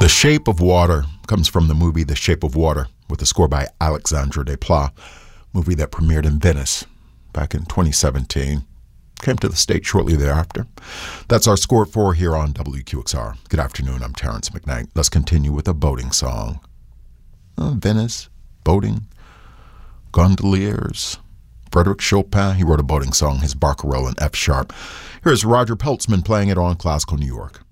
The Shape of Water comes from the movie The Shape of Water, with a score by Alexandre Desplat, movie that premiered in Venice back in 2017. Came to the States shortly thereafter. That's our score for here on WQXR. Good afternoon, I'm Terrence McKnight. Let's continue with a boating song. Venice, boating, gondoliers. Frederic Chopin, he wrote a boating song, his Barcarolle in F sharp. Here's Roger Peltzman playing it on Classical New York.